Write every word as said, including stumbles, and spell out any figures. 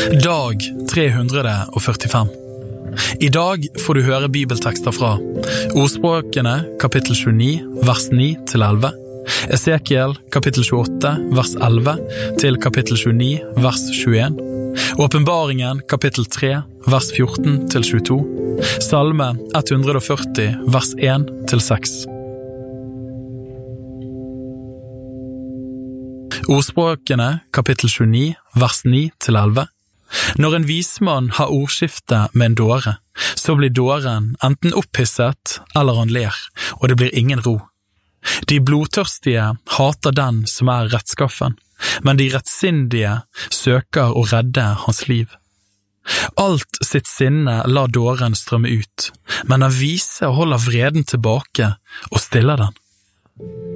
Dag tre hundre førtifem. I dag får du høre bibeltekster fra Ordspråkene, kapittel tjueni, vers ni til elleve, Esekiel, kapittel tjueåtte, vers elleve til kapittel tjueni, vers tjueen, Åpenbaringen, kapittel tre, vers fjorten til tjueto, Salme ett hundre førti, vers én til seks. Ordspråkene, kapittel tjueni, vers ni til elleve. Når en vismann har ordskifte med en dåre, så blir dåren enten opphisset eller han ler, og det blir ingen ro. De blodtørstige hater den som er rettskaffen, men de rettsindige søker å redde hans liv. Alt sitt sinne lar dåren strømme ut, men den vise holder vreden tilbake og stiller den.